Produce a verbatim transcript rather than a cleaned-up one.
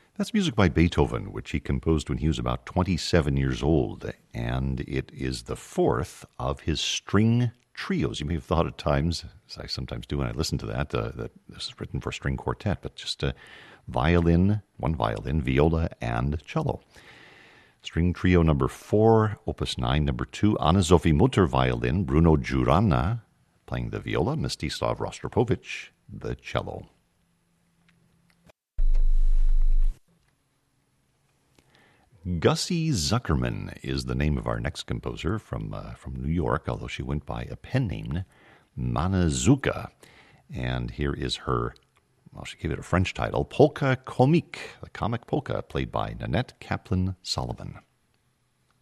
That's music by Beethoven, which he composed when he was about twenty-seven years old, and it is the fourth of his string trios. You may have thought at times, as I sometimes do when I listen to that, uh, that this is written for string quartet, but just a violin, one violin, viola, and cello. String trio number four, opus nine, number two, Anna-Sophie Mutter violin, Bruno Giuranna playing the viola, Mstislav Rostropovich the cello. Gussie Zuckerman is the name of our next composer from uh, from New York, although she went by a pen name, Manazuka. And here is her, well, she gave it a French title, Polka Comique, the comic polka, played by Nanette Kaplan-Sullivan.